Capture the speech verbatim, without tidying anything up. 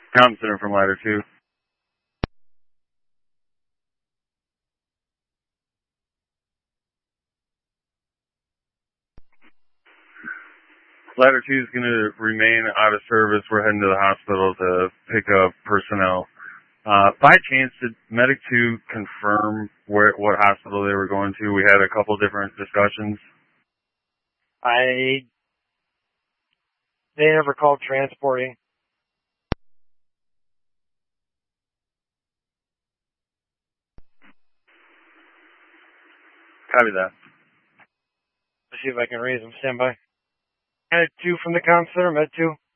Comm Center from Ladder two. Ladder two is going to remain out of service. We're heading to the hospital to pick up personnel. Uh, by chance, did Medic two confirm where what hospital they were going to? We had a couple different discussions. I, they never called transporting. Copy that. Let's see if I can raise them. Stand by. Med two from the comm center, Med two.